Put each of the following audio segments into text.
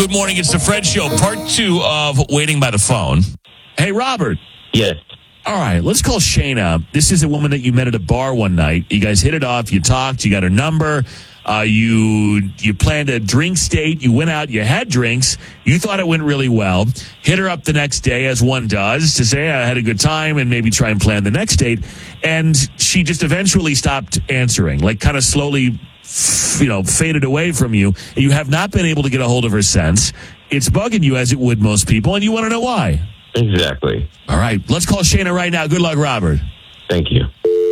Good morning. It's the Fred Show, part 2 of Waiting by the Phone. Hey, Robert. Yes. All right, let's call Shayna. This is a woman that you met at a bar one night. You guys hit it off. You talked. You got her number. You planned a drinks date. You went out. You had drinks. You thought it went really well. Hit her up the next day, as one does, to say, I had a good time, and maybe try and plan the next date. And she just eventually stopped answering, like kind of slowly, faded away from you. You have not been able to get a hold of her since. It's bugging you, as it would most people, and you want to know why. Exactly. All right, let's call Shayna right now. Good luck, Robert. Thank you.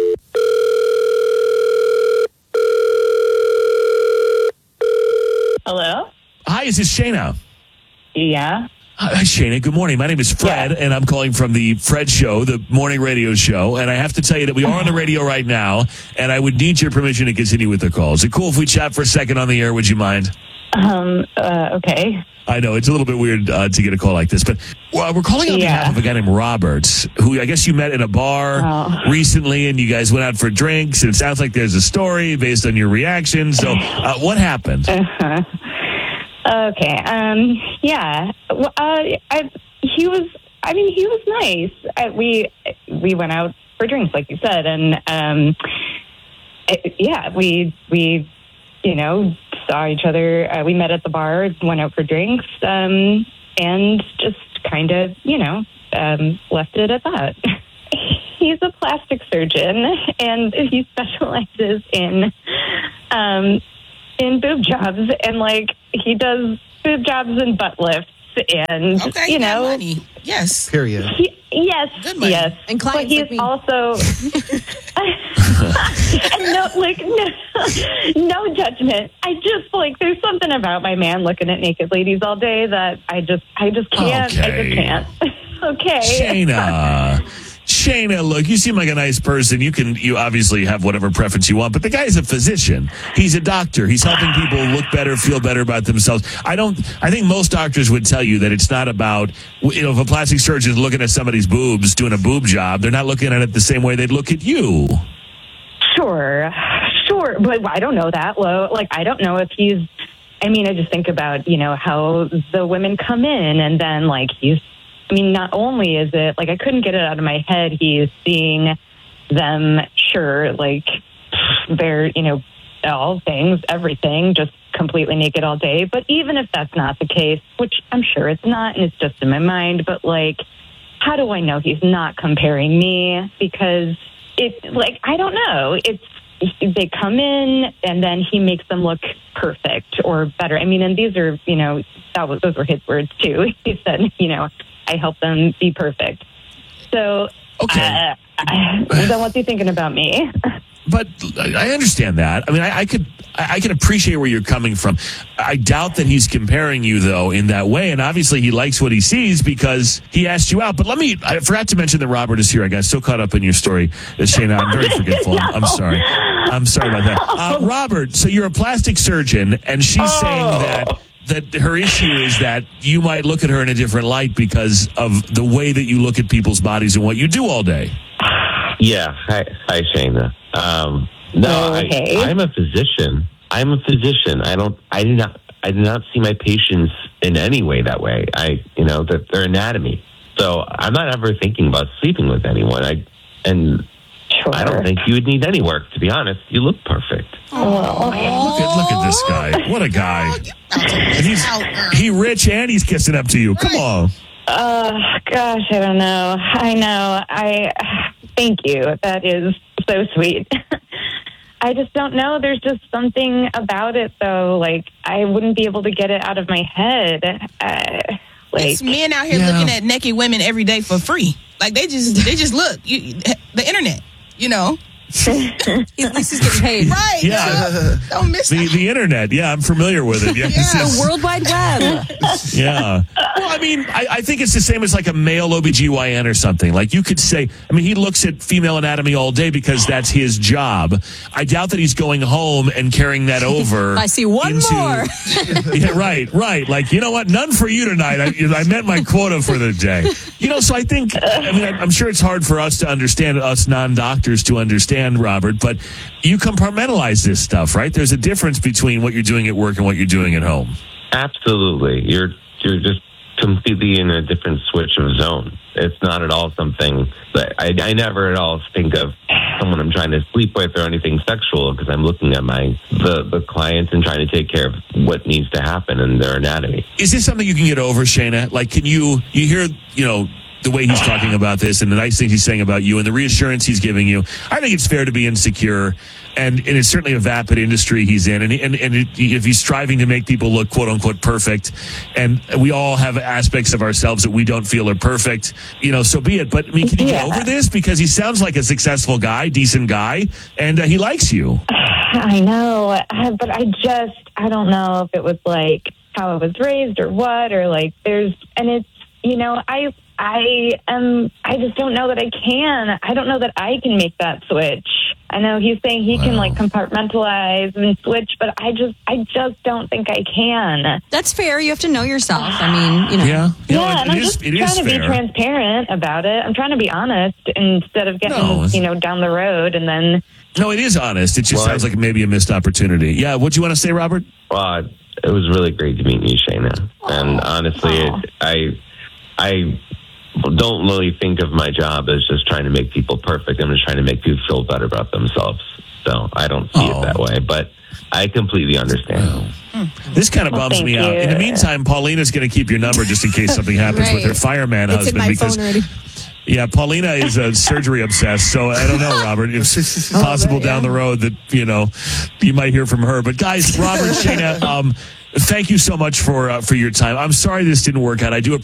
Hello? Hi, is this Shayna? Yeah. Hi, Shayna. Good morning. My name is Fred, and I'm calling from the Fred Show, the morning radio show. And I have to tell you that we are on the radio right now, and I would need your permission to continue with the call. Is it cool if we chat for a second on the air? Would you mind? Okay. I know, it's a little bit weird to get a call like this, but we're calling on behalf of a guy named Robert, who I guess you met in a bar recently, and you guys went out for drinks, and it sounds like there's a story based on your reaction. So what happened? Okay. Yeah. Well, he was nice. We went out for drinks, like you said, and we saw each other. We met at the bar, went out for drinks, and just kind of, left it at that. He's a plastic surgeon, and he specializes in boob jobs, and he does boob jobs and butt lifts, and money. Yes. Period. Yes. Good money. Yes. And but clients he's also no judgment. I just there's something about my man looking at naked ladies all day that I just can't. Okay. I just can't. Okay. Shayna, look, you seem like a nice person. You obviously have whatever preference you want, but the guy's a physician. He's a doctor. He's helping people look better, feel better about themselves. I think most doctors would tell you that it's not about, if a plastic surgeon is looking at somebody's boobs, doing a boob job, they're not looking at it the same way they'd look at you. Sure. But I don't know that. I don't know if he's, I just think about, how the women come in, and then not only is it, I couldn't get it out of my head, he's seeing them, sure, they're, all things, everything, just completely naked all day. But even if that's not the case, which I'm sure it's not, and it's just in my mind, but, how do I know he's not comparing me? Because I don't know. They come in, and then he makes them look perfect or better. And these are, those were his words, too. He said, I help them be perfect. So, okay. Then what's he thinking about me? But I understand that. I can appreciate where you're coming from. I doubt that he's comparing you, though, in that way. And obviously he likes what he sees because he asked you out. But I forgot to mention that Robert is here. I got so caught up in your story, Shayna. I'm very forgetful. No. I'm sorry. I'm sorry about that. Robert, so you're a plastic surgeon, and she's saying that her issue is that you might look at her in a different light because of the way that you look at people's bodies and what you do all day. Yeah. Hi, Shayna. Okay. I'm a physician. I do not see my patients in any way that way. Their anatomy. So I'm not ever thinking about sleeping with anyone. Sure. I don't think you would need any work, to be honest. You look perfect. Look at this guy. What a guy. And he's rich and he's kissing up to you. Come on. Gosh, I don't know. I know. Thank you. That is so sweet. I just don't know. There's just something about it, though. I wouldn't be able to get it out of my head. It's men out here looking at naked women every day for free. They just look. The internet, At least he's getting paid. Right. Yeah. Don't miss the internet. Yeah, I'm familiar with it. Yeah. The World Wide Web. Yeah. Well, I think it's the same as a male OBGYN or something. You could say, he looks at female anatomy all day because that's his job. I doubt that he's going home and carrying that over. I see one more. Yeah, right. You know what? None for you tonight. I met my quota for the day. So I think, I'm sure it's hard for us to understand, us non-doctors to understand, Robert, but you compartmentalize this stuff, right? There's a difference between what you're doing at work and what you're doing at home. Absolutely. You're just completely in a different switch of zone. It's not at all something that I never at all think of someone I'm trying to sleep with or anything sexual, because I'm looking at the clients and trying to take care of what needs to happen in their anatomy. Is this something you can get over, Shayna? Like, can you hear, the way he's talking about this and the nice things he's saying about you and the reassurance he's giving you? I think it's fair to be insecure, and it's certainly a vapid industry he's in. And if he's striving to make people look, quote unquote, perfect, and we all have aspects of ourselves that we don't feel are perfect, so be it. But I mean, can you get over this? Because he sounds like a successful guy, decent guy, and he likes you. I know, but I don't know if it was like how I was raised or what, or like it's, I just don't know that I can. I don't know that I can make that switch. I know he's saying he can like compartmentalize and switch, but I just don't think I can. That's fair. You have to know yourself. I mean, Yeah, and I'm just trying to be transparent about it. I'm trying to be honest instead of getting, down the road and then. No, it is honest. It just sounds like maybe a missed opportunity. Yeah, what do you want to say, Robert? Well, it was really great to meet you, Shayna. And honestly, I don't really think of my job as just trying to make people perfect. I'm just trying to make people feel better about themselves. So I don't see it that way, but I completely understand. This kind of bums me out. In the meantime, Paulina's going to keep your number just in case something happens with her fireman husband. In my phone already. Yeah, Paulina is surgery obsessed, so I don't know, Robert. It's possible down the road that, you might hear from her. But guys, Robert, Shayna, thank you so much for your time. I'm sorry this didn't work out. I do appreciate